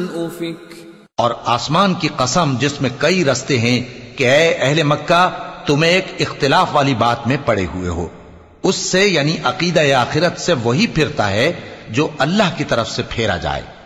उफिक। और आसमान की कसम जिसमें कई रस्ते हैं कि ऐ अहले मक्का, तुम्हें एक इख्तिलाफ वाली बात में पड़े हुए हो, उससे यानी अकीदा या आखिरत से वही फिरता है जो अल्लाह की तरफ से फेरा जाए।